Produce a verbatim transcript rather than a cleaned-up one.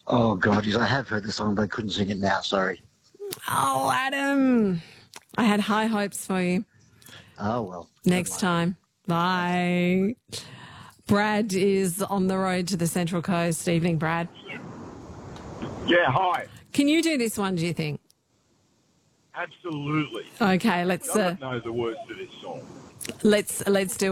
Oh, God, yes, I have heard the song, but I couldn't sing it now, sorry. Oh, Adam. I had high hopes for you. Oh, well. Next time. Bye. Brad is on the road to the Central Coast. Evening, Brad. Yeah, hi. Can you do this one, do you think? Absolutely. Okay, let's I uh, don't know the words to this song. let's let's do